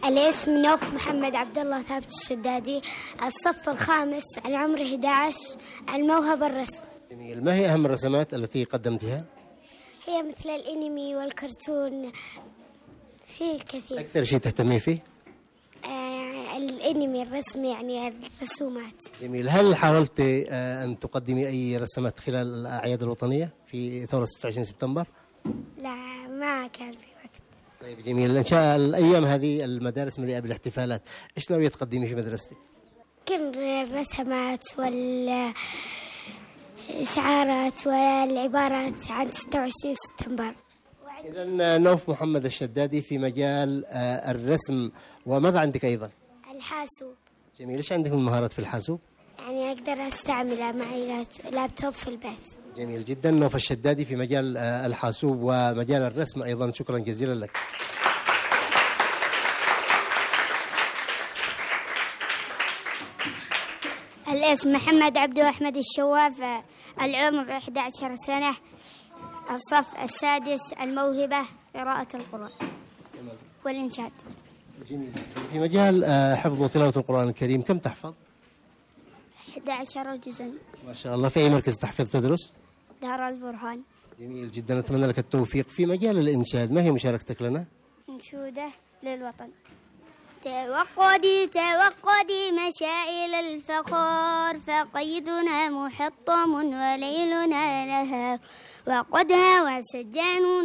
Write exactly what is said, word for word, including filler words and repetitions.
الاسم نوف محمد عبد الله ثابت الشدادي، الصف الخامس، العمر أحد عشر، الموهبة الرسم. جميل. ما هي أهم الرسمات التي قدمتها؟ هي مثل الأنمي والكرتون، في الكثير. أكثر شيء تهتمي فيه؟ آه الأنمي، الرسم يعني الرسومات. جميل. هل حاولت آه أن تقدمي أي رسمات خلال الأعياد الوطنية في ثورة ستة وعشرين سبتمبر؟ لا، ما كان في وقت. طيب جميل. إن شاء الأيام هذه المدارس مليئة بالاحتفالات، إيش ناوية تقدمي في مدرستك؟ كل الرسمات والشعارات والعبارات عن ستة وعشرين سبتمبر. إذن نوف محمد الشدادي في مجال آه الرسم، وماذا عندك أيضا؟ الحاسوب. جميل. إيش عندك من مهارات في الحاسوب؟ يعني أقدر أستعمله معي لابتوب في البيت. جميل جدا. نوف الشدادي في مجال آه الحاسوب ومجال الرسم أيضا، شكرا جزيلا لك. الاسم محمد عبد أحمد الشواف، العمر أحد عشر سنة، الصف السادس، الموهبة قراءة القرآن والإنشاد. جميل. في مجال حفظ وتلاوة القرآن الكريم كم تحفظ؟ أحد عشر جزءا. ما شاء الله. في أي مركز تحفظ تدرس؟ دار البرهان. جميل جدا، أتمنى لك التوفيق. في مجال الإنشاد ما هي مشاركتك لنا؟ أنشودة للوطن. توقدي توقدي مشاعل الفخار، فقيدنا محطم وليلنا نهار، وقد هوى سجان